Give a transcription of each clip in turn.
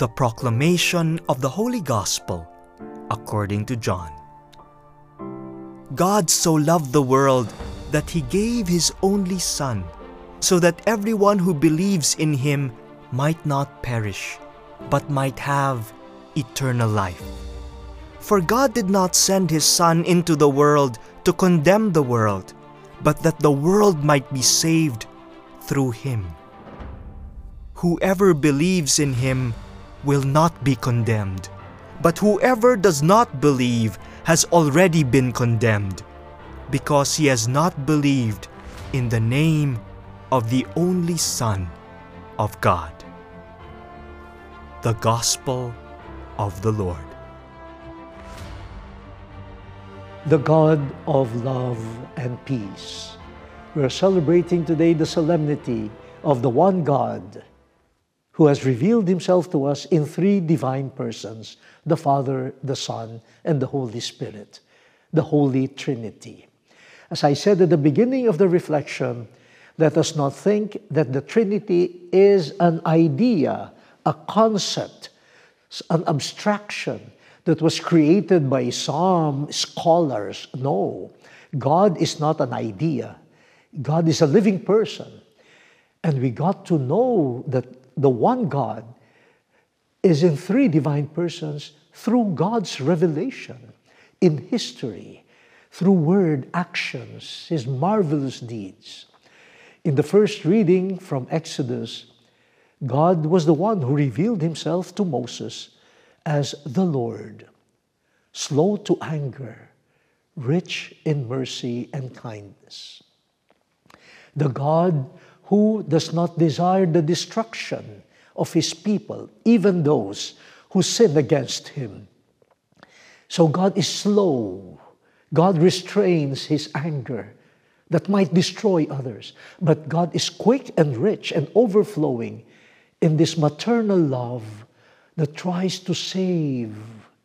The proclamation of the Holy Gospel according to John. God so loved the world that He gave His only Son, so that everyone who believes in Him might not perish, but might have eternal life. For God did not send His Son into the world to condemn the world, but that the world might be saved through Him. Whoever believes in Him will not be condemned, but whoever does not believe has already been condemned, because he has not believed in the name of the only Son of God. The Gospel of the Lord. The God of love and peace. We are celebrating today the solemnity of the one God who has revealed Himself to us in three divine persons, the Father, the Son, and the Holy Spirit, the Holy Trinity. As I said at the beginning of the reflection, let us not think that the Trinity is an idea, a concept, an abstraction that was created by some scholars. No, God is not an idea. God is a living person. And we got to know that the one God is in three divine persons through God's revelation in history, through word, actions, His marvelous deeds. In the first reading from Exodus, God was the one who revealed Himself to Moses as the Lord, slow to anger, rich in mercy and kindness. The God who does not desire the destruction of His people, even those who sin against Him. So God is slow. God restrains His anger that might destroy others. But God is quick and rich and overflowing in this maternal love that tries to save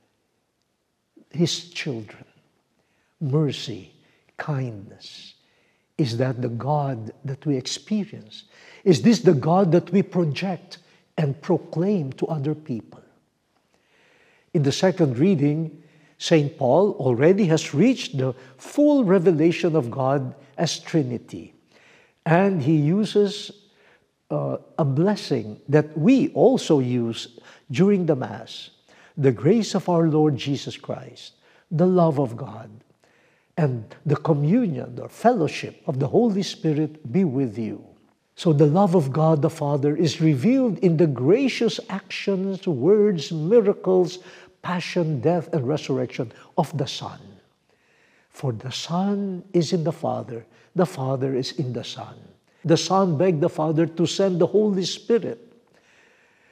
His children. Mercy, kindness. Is that the God that we experience? Is this the God that we project and proclaim to other people? In the second reading, St. Paul already has reached the full revelation of God as Trinity. And he uses a blessing that we also use during the Mass. The grace of our Lord Jesus Christ, the love of God, and the communion or fellowship of the Holy Spirit be with you. So the love of God the Father is revealed in the gracious actions, words, miracles, passion, death, and resurrection of the Son. For the Son is in the Father is in the Son. The Son begged the Father to send the Holy Spirit